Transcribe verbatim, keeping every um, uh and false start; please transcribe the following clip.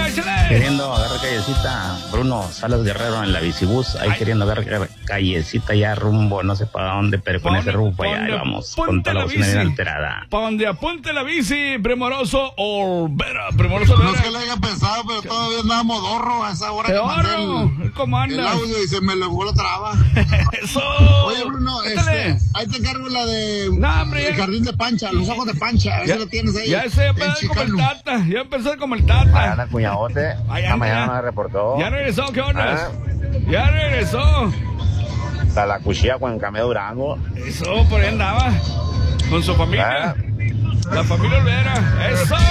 échale. Queriendo agarrar callecita, Bruno Salas Guerrero en la bicibús, ahí Ay. queriendo agarrar callecita ya rumbo, no sé para dónde, pero con Pa' ese donde- rumbo pa' allá donde ahí vamos, apunte con toda la la bocina bien bici. alterada. Para donde apunte la bici, Primoroso Olvera. Primoroso No es que Olvera. le haya pensado, pero todavía andaba modorro a esa hora ¡Qué que mandé horror! el, ¿Cómo el andas? audio y se me lengó la traba. ¡Eso! Oye, Bruno, Échale. este, ahí te encargo la de No, hombre, ya- el jardín de Pancha, los ojos de Pancha, a ver si lo tienes ahí. Ya se en empezó como el Chicano. Tata. Ya empezó como el Tata. Mañana cuñadote, Ay, esta anda, mañana ya. no me reportó. Ya regresó, ¿qué onda? Ah. Ya regresó. Hasta la cuchilla con Cameo Durango. Eso, por ahí andaba. Con su familia. Ah. La familia Olvera. Eso.